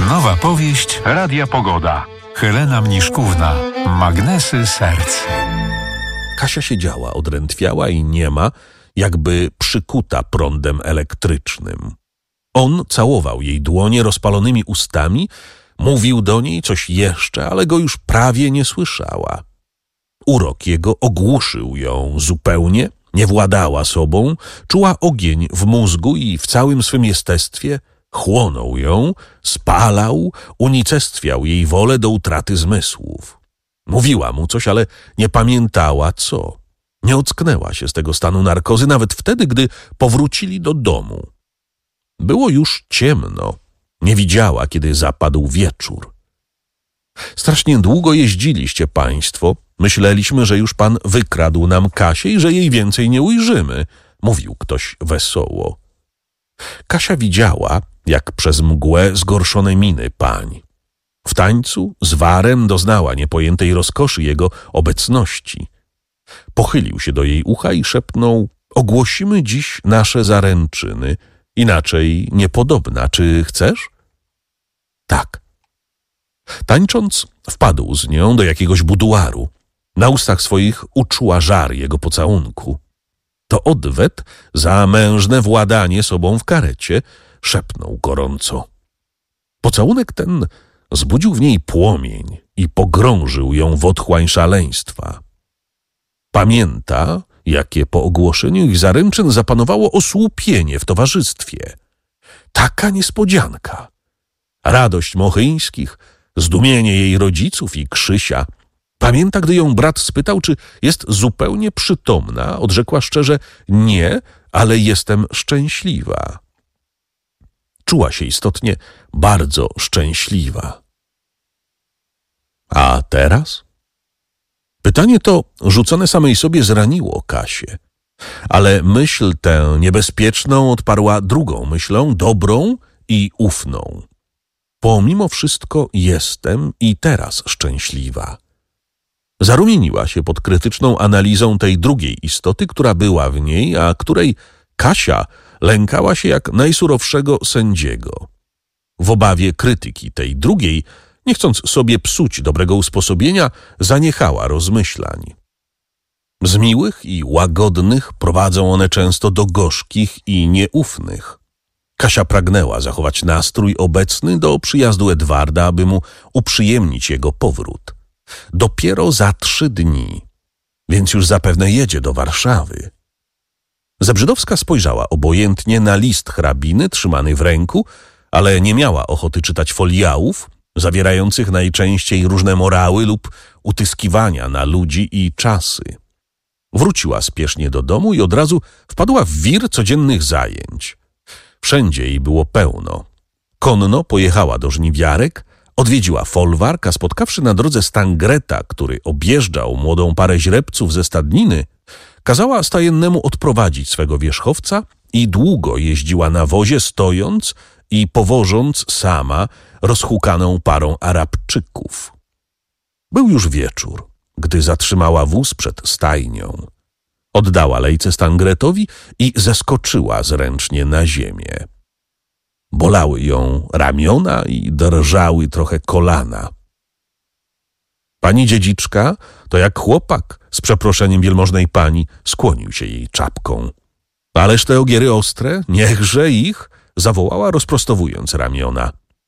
Nowa powieść Radia Pogoda. Helena Mniszkówna. Magnesy serc. Kasia siedziała, odrętwiała i niema, jakby przykuta prądem elektrycznym. On całował jej dłonie rozpalonymi ustami, mówił do niej coś jeszcze, ale go już prawie nie słyszała. Urok jego ogłuszył ją zupełnie, nie władała sobą, czuła ogień w mózgu i w całym swym jestestwie chłonął ją, spalał, unicestwiał jej wolę do utraty zmysłów. Mówiła mu coś, ale nie pamiętała co. Nie ocknęła się z tego stanu narkozy nawet wtedy, gdy powrócili do domu. Było już ciemno. Nie widziała, kiedy zapadł wieczór. Strasznie długo jeździliście państwo. Myśleliśmy, że już pan wykradł nam Kasię i że jej więcej nie ujrzymy, mówił ktoś wesoło. Kasia widziała, jak przez mgłę zgorszone miny pań. W tańcu z Warem doznała niepojętej rozkoszy jego obecności. Pochylił się do jej ucha i szepnął: ogłosimy dziś nasze zaręczyny, inaczej niepodobna. Czy chcesz? Tak. Tańcząc, wpadł z nią do jakiegoś buduaru. Na ustach swoich uczuła żar jego pocałunku. To odwet za mężne władanie sobą w karecie, szepnął gorąco. Pocałunek ten zbudził w niej płomień i pogrążył ją w otchłań szaleństwa. Pamięta, jakie po ogłoszeniu ich zaręczyn zapanowało osłupienie w towarzystwie. Taka niespodzianka. Radość Mochyńskich, zdumienie jej rodziców i Krzysia. Pamięta, gdy ją brat spytał, czy jest zupełnie przytomna, odrzekła szczerze: nie, ale jestem szczęśliwa. Czuła się istotnie bardzo szczęśliwa. A teraz? Pytanie to, rzucone samej sobie, zraniło Kasię. Ale myśl tę niebezpieczną odparła drugą myślą, dobrą i ufną. Pomimo wszystko jestem i teraz szczęśliwa. Zarumieniła się pod krytyczną analizą tej drugiej istoty, która była w niej, a której Kasia lękała się jak najsurowszego sędziego. W obawie krytyki tej drugiej, nie chcąc sobie psuć dobrego usposobienia, zaniechała rozmyślań. Z miłych i łagodnych prowadzą one często do gorzkich i nieufnych. Kasia pragnęła zachować nastrój obecny do przyjazdu Edwarda, aby mu uprzyjemnić jego powrót. Dopiero za 3 dni, więc już zapewne jedzie do Warszawy. Zebrzydowska spojrzała obojętnie na list hrabiny trzymany w ręku, ale nie miała ochoty czytać foliałów, zawierających najczęściej różne morały lub utyskiwania na ludzi i czasy. Wróciła spiesznie do domu i od razu wpadła w wir codziennych zajęć. Wszędzie jej było pełno. Konno pojechała do żniwiarek, odwiedziła folwark, a spotkawszy na drodze Stangreta, który objeżdżał młodą parę źrebców ze stadniny, kazała stajennemu odprowadzić swego wierzchowca i długo jeździła na wozie, stojąc i powożąc sama rozhukaną parą Arabczyków. Był już wieczór, gdy zatrzymała wóz przed stajnią. Oddała lejce Stangretowi i zeskoczyła zręcznie na ziemię. Bolały ją ramiona i drżały trochę kolana. Pani dziedziczka, to jak chłopak, z przeproszeniem wielmożnej pani, skłonił się jej czapką. Ależ te ogiery ostre, niechże ich, zawołała, rozprostowując ramiona.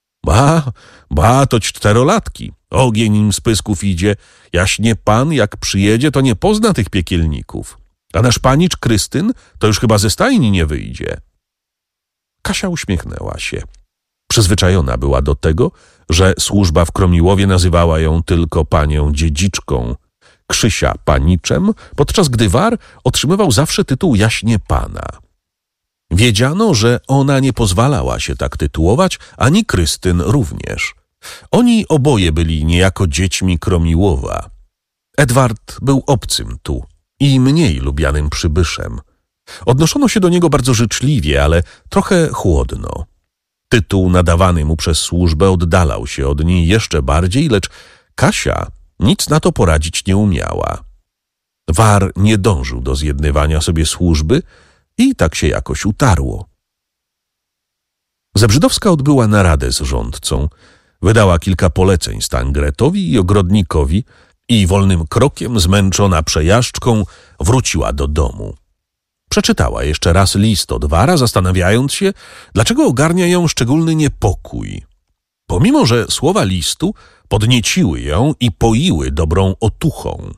Ba, to 4-latki. Ogień im z pysków idzie. Jaśnie pan, jak przyjedzie, to nie pozna tych piekielników. A nasz panicz Krystyn to już chyba ze stajni nie wyjdzie. Kasia uśmiechnęła się. Przyzwyczajona była do tego, że służba w Kromiłowie nazywała ją tylko panią dziedziczką, Krzysia paniczem, podczas gdy War otrzymywał zawsze tytuł jaśnie pana. Wiedziano, że ona nie pozwalała się tak tytułować, ani Krystyn również. Oni oboje byli niejako dziećmi Kromiłowa. Edward był obcym tu i mniej lubianym przybyszem. Odnoszono się do niego bardzo życzliwie, ale trochę chłodno. Tytuł nadawany mu przez służbę oddalał się od niej jeszcze bardziej, lecz Kasia nic na to poradzić nie umiała. War nie dążył do zjednywania sobie służby i tak się jakoś utarło. Zebrzydowska odbyła naradę z rządcą, wydała kilka poleceń Stangretowi i ogrodnikowi i wolnym krokiem, zmęczona przejażdżką, wróciła do domu. Przeczytała jeszcze raz list od Wara, zastanawiając się, dlaczego ogarnia ją szczególny niepokój. Pomimo że słowa listu podnieciły ją i poiły dobrą otuchą.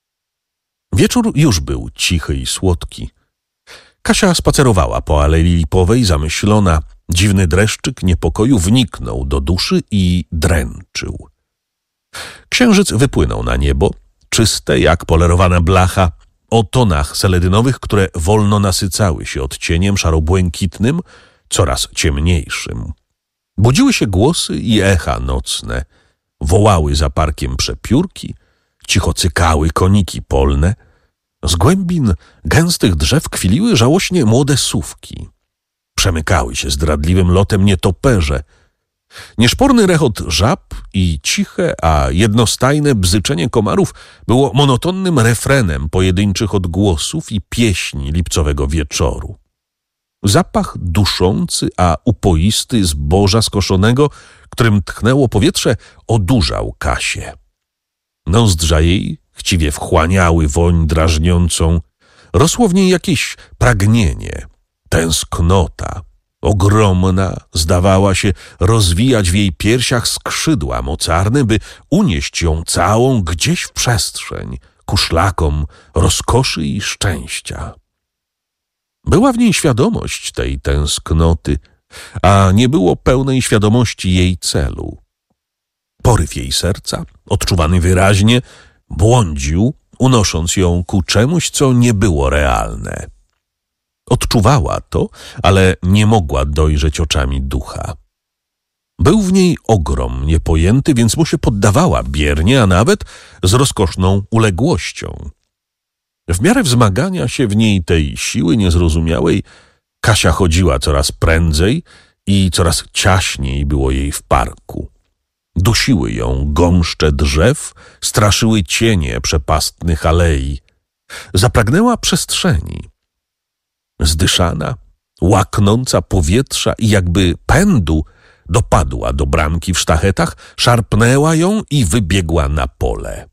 Wieczór już był cichy i słodki. Kasia spacerowała po Alei Lipowej, zamyślona. Dziwny dreszczyk niepokoju wniknął do duszy i dręczył. Księżyc wypłynął na niebo, czyste jak polerowana blacha, o tonach seledynowych, które wolno nasycały się odcieniem szaro-błękitnym, coraz ciemniejszym. Budziły się głosy i echa nocne, wołały za parkiem przepiórki, cicho cykały koniki polne, z głębin gęstych drzew kwiliły żałośnie młode sówki. Przemykały się zdradliwym lotem nietoperze. Nieszporny rechot żab i ciche, a jednostajne bzyczenie komarów było monotonnym refrenem pojedynczych odgłosów i pieśni lipcowego wieczoru. Zapach duszący, a upoisty zboża skoszonego, którym tchnęło powietrze, odurzał Kasię. Nozdrza jej chciwie wchłaniały woń drażniącą. Rosło w niej jakieś pragnienie, tęsknota. Ogromna zdawała się rozwijać w jej piersiach skrzydła mocarne, by unieść ją całą gdzieś w przestrzeń, ku szlakom rozkoszy i szczęścia. Była w niej świadomość tej tęsknoty, a nie było pełnej świadomości jej celu. Poryw jej serca, odczuwany wyraźnie, błądził, unosząc ją ku czemuś, co nie było realne. Odczuwała to, ale nie mogła dojrzeć oczami ducha. Był w niej ogrom niepojęty, więc mu się poddawała biernie, a nawet z rozkoszną uległością. W miarę wzmagania się w niej tej siły niezrozumiałej, Kasia chodziła coraz prędzej i coraz ciaśniej było jej w parku. Dusiły ją gąszcze drzew, straszyły cienie przepastnych alei. Zapragnęła przestrzeni. Zdyszana, łaknąca powietrza i jakby pędu dopadła do bramki w sztachetach, szarpnęła ją i wybiegła na pole.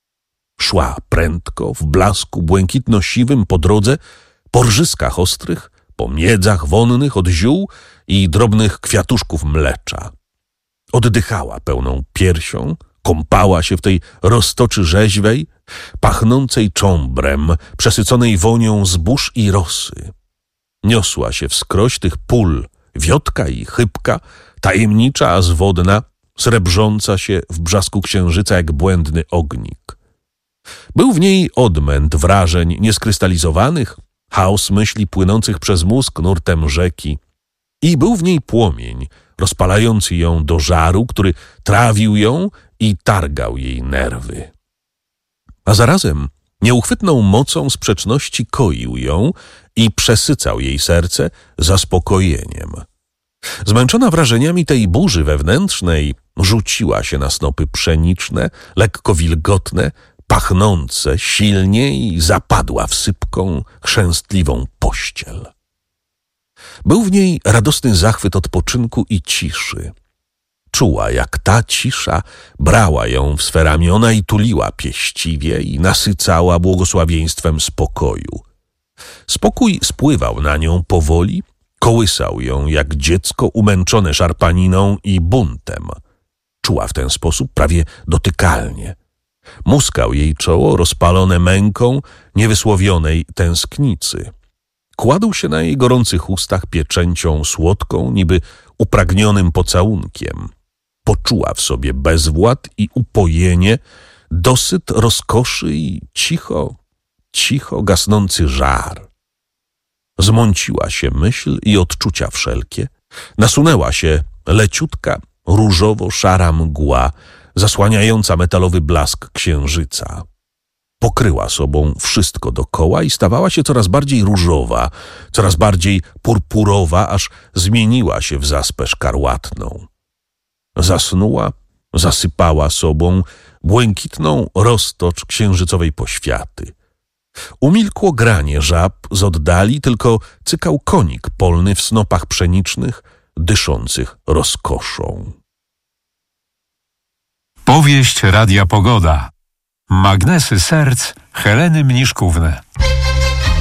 Szła prędko, w blasku błękitno-siwym po drodze, po rżyskach ostrych, po miedzach wonnych od ziół i drobnych kwiatuszków mlecza. Oddychała pełną piersią, kąpała się w tej roztoczy rzeźwej, pachnącej cząbrem, przesyconej wonią zbóż i rosy. Niosła się wskroś tych pól, wiotka i chybka, tajemnicza a zwodna, srebrząca się w brzasku księżyca jak błędny ognik. Był w niej odmęt wrażeń nieskrystalizowanych, chaos myśli płynących przez mózg nurtem rzeki. I był w niej płomień, rozpalający ją do żaru, który trawił ją i targał jej nerwy. A zarazem nieuchwytną mocą sprzeczności koił ją i przesycał jej serce zaspokojeniem. Zmęczona wrażeniami tej burzy wewnętrznej, rzuciła się na snopy pszeniczne, lekko wilgotne, pachnące silnie i zapadła w sypką, chrzęstliwą pościel. Był w niej radosny zachwyt odpoczynku i ciszy. Czuła, jak ta cisza brała ją w swe ramiona i tuliła pieściwie i nasycała błogosławieństwem spokoju. Spokój spływał na nią powoli, kołysał ją jak dziecko umęczone szarpaniną i buntem. Czuła w ten sposób prawie dotykalnie. Muskał jej czoło rozpalone męką niewysłowionej tęsknicy. Kładł się na jej gorących ustach pieczęcią słodką, niby upragnionym pocałunkiem. Poczuła w sobie bezwład i upojenie, dosyt rozkoszy i cicho gasnący żar. Zmąciła się myśl i odczucia wszelkie. Nasunęła się leciutka, różowo-szara mgła, zasłaniająca metalowy blask księżyca. Pokryła sobą wszystko dokoła i stawała się coraz bardziej różowa, coraz bardziej purpurowa, aż zmieniła się w zaspę szkarłatną. Zasnuła, zasypała sobą błękitną roztocz księżycowej poświaty. Umilkło granie żab z oddali, tylko cykał konik polny w snopach pszenicznych, dyszących rozkoszą. Powieść Radia Pogoda. Magnesy serc Heleny Mniszkówny.